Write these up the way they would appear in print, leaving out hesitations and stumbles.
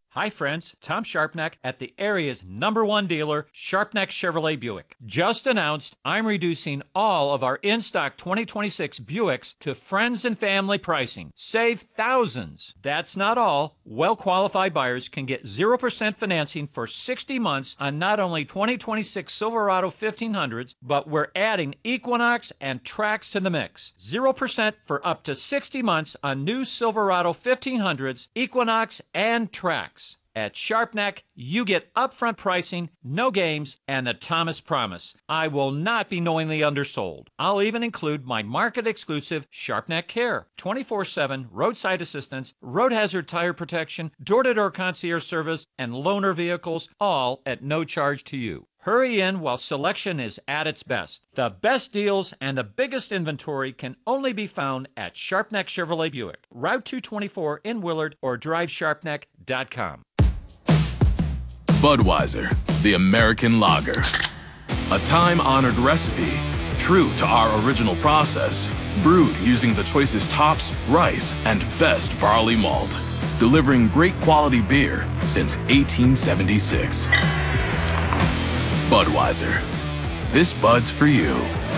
Hi friends, Tom Sharpnack at the area's #1 dealer, Sharpnack Chevrolet Buick. Just announced I'm reducing all of our in-stock 2026 Buicks to friends and family pricing. Save thousands. That's not all. Well-qualified buyers can get 0% financing for 60 months on not only 2026 Silverado 1500s, but we're adding Equinox and Trax to the mix. 0% for up to 60 months on new Silverado 1500s, Equinox, and Trax. At Sharpnack, you get upfront pricing, no games, and the Thomas promise. I will not be knowingly undersold. I'll even include my market-exclusive Sharpnack Care, 24/7 roadside assistance, road hazard tire protection, door-to-door concierge service, and loaner vehicles, all at no charge to you. Hurry in while selection is at its best. The best deals and the biggest inventory can only be found at Sharpnack Chevrolet Buick, Route 224 in Willard, or drivesharpnack.com. Budweiser, the American lager. A time-honored recipe, true to our original process, brewed using the choicest hops, rice, and best barley malt, delivering great quality beer since 1876. Budweiser. This Bud's for you.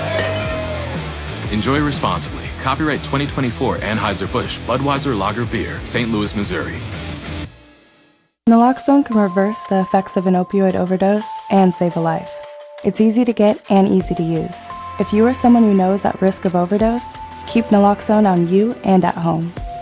Enjoy responsibly. Copyright 2024 Anheuser-Busch Budweiser Lager Beer, St. Louis, Missouri. Naloxone can reverse the effects of an opioid overdose and save a life. It's easy to get and easy to use. If you or someone you know is at risk of overdose, keep naloxone on you and at home.